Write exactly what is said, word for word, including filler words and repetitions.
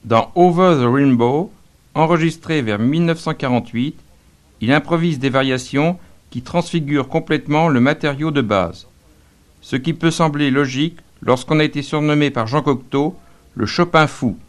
Dans Over the Rainbow, enregistré vers mille neuf cent quarante-huit, il improvise des variations qui transfigurent complètement le matériau de base. Ce qui peut sembler logique lorsqu'on a été surnommé par Jean Cocteau le Chopin fou.